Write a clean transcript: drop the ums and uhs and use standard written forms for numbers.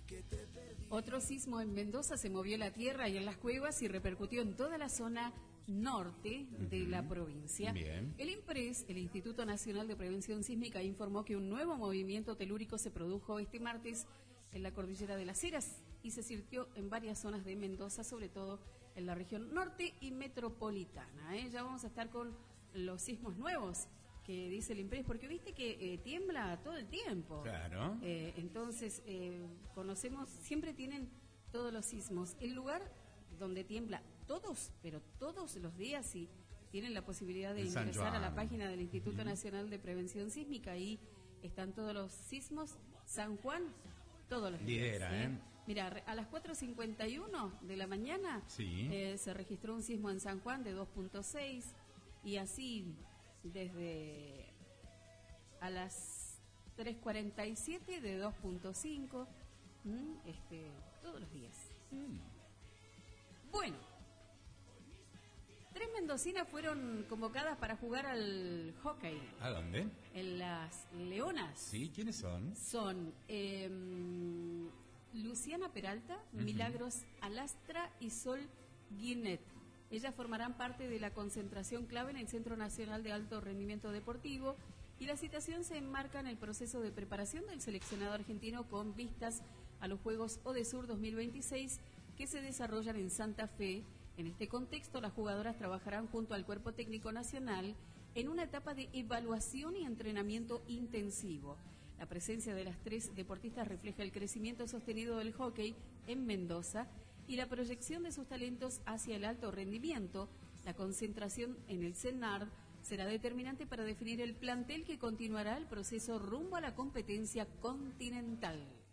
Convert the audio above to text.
Otro sismo en Mendoza se movió la tierra y en las cuevas y repercutió en toda la zona norte de la provincia. Bien. El INPRES, el Instituto Nacional de Prevención Sísmica, informó que un nuevo movimiento telúrico se produjo este martes en la cordillera de las Heras y se sintió en varias zonas de Mendoza, sobre todo en la región norte y metropolitana. Ya vamos a estar con los sismos nuevos que dice el INPRES, porque viste que tiembla todo el tiempo. Claro. Entonces, conocemos, siempre tienen todos los sismos. El lugar donde tiembla todos, pero todos los días, y tienen la posibilidad de ingresar a la página del Instituto Nacional de Prevención Sísmica, ahí están todos los sismos. San Juan, todos los días. Lidera, Mira, a las 4:51 de la mañana se registró un sismo en San Juan de 2.6 y así desde a las 3:47 de 2.5, todos los días. Bueno, 3 mendocinas fueron convocadas para jugar al hockey. ¿A dónde? En las Leonas. Sí, ¿quiénes son? Son Luciana Peralta, Milagros Alastra y Sol Guinet. Ellas formarán parte de la concentración clave en el Centro Nacional de Alto Rendimiento Deportivo y la citación se enmarca en el proceso de preparación del seleccionado argentino con vistas a los Juegos Odesur 2026 que se desarrollan en Santa Fe. En este contexto, las jugadoras trabajarán junto al Cuerpo Técnico Nacional en una etapa de evaluación y entrenamiento intensivo. La presencia de las 3 deportistas refleja el crecimiento sostenido del hockey en Mendoza y la proyección de sus talentos hacia el alto rendimiento. La concentración en el CENARD será determinante para definir el plantel que continuará el proceso rumbo a la competencia continental.